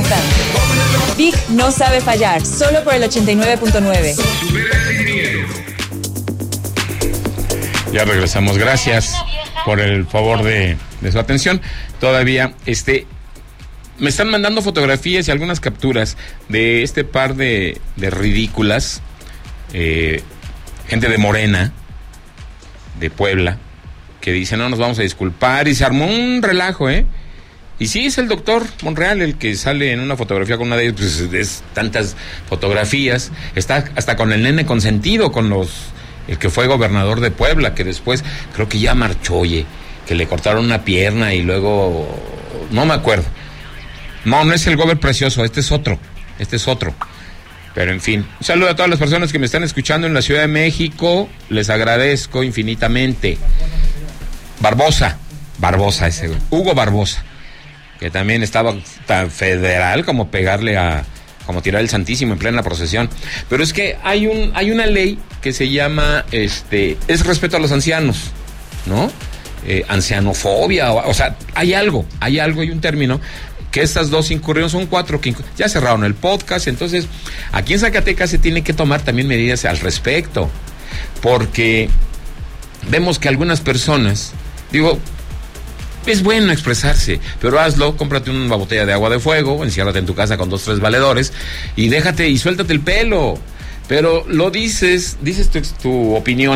FM. Big no sabe fallar, solo por el 89.9. Ya regresamos, gracias por el favor de su atención. Todavía me están mandando fotografías y algunas capturas de este par de ridículas, gente de Morena, de Puebla, que dice no nos vamos a disculpar, y se armó un relajo, y sí, es el doctor Monreal el que sale en una fotografía con una de ellos, pues es tantas fotografías, está hasta con el nene consentido, con el que fue gobernador de Puebla, que después creo que ya marchó, oye, que le cortaron una pierna y luego, no me acuerdo. No es el gober precioso, este es otro. Pero en fin, un saludo a todas las personas que me están escuchando en la Ciudad de México, les agradezco infinitamente. Barbosa ese, Hugo Barbosa, que también estaba tan federal como como tirar el Santísimo en plena procesión. Pero es que hay una ley que se llama, es respeto a los ancianos, ¿no? Ancianofobia, o sea, hay un término, que estas dos incurrieron, son 4 que ya cerraron el podcast. Entonces, aquí en Zacatecas se tiene que tomar también medidas al respecto, porque vemos que algunas personas, es bueno expresarse, pero hazlo, cómprate una botella de agua de fuego, enciérrate en tu casa con 2, 3 valedores y déjate y suéltate el pelo, pero lo dices tu opinión